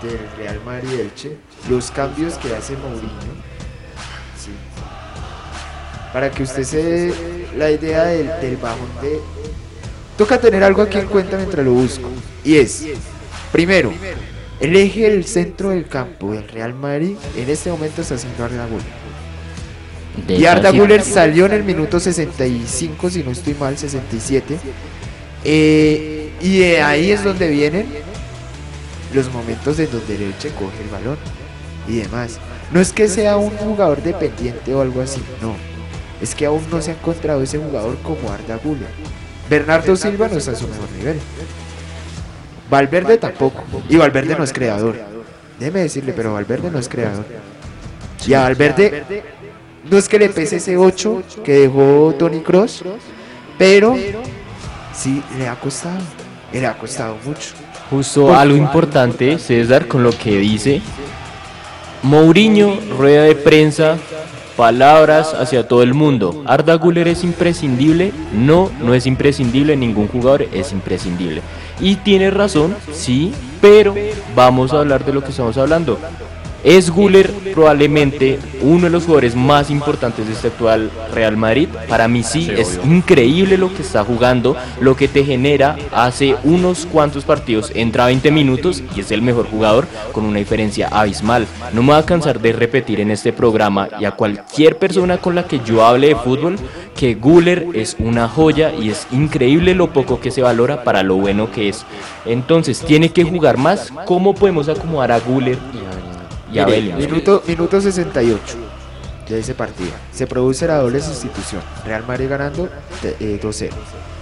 del Real Madrid-Elche, los cambios que hace Mourinho, ¿sí? Para que usted se dé la idea del bajón de... Toca tener algo aquí en cuenta mientras lo busco, y es, primero, el eje del centro del campo del Real Madrid en este momento está haciendo Arda Güler. Y Arda Güler salió en el minuto 65, si no estoy mal, 67. Y de ahí es donde vienen los momentos en donde el Elche coge el balón y demás. No es que sea un jugador dependiente o algo así, no. Es que aún no se ha encontrado ese jugador como Arda Güler. Bernardo Silva no está a su mejor nivel. Valverde tampoco. Y Valverde no es creador. Déjeme decirle, pero Valverde no es creador. Y a Valverde no es que le pese ese 8 que dejó Toni Kroos, pero sí le ha costado. Le ha costado mucho. Justo algo importante, César, con lo que dice Mourinho, rueda de prensa, palabras hacia todo el mundo. ¿Arda Güler es imprescindible? No, no es imprescindible, ningún jugador es imprescindible. Y tiene razón, sí, pero vamos a hablar de lo que estamos hablando. ¿Es Güler probablemente uno de los jugadores más importantes de este actual Real Madrid? Para mí sí, es increíble lo que está jugando, lo que te genera. Hace unos cuantos partidos entra a 20 minutos y es el mejor jugador con una diferencia abismal. No me voy a cansar de repetir en este programa y a cualquier persona con la que yo hable de fútbol que Güler es una joya y es increíble lo poco que se valora para lo bueno que es. Entonces, tiene que jugar más. ¿Cómo podemos acomodar a Güler y a Bellingham? Minuto 68 de ese partido. Se produce la doble sustitución. Real Madrid ganando 2-0.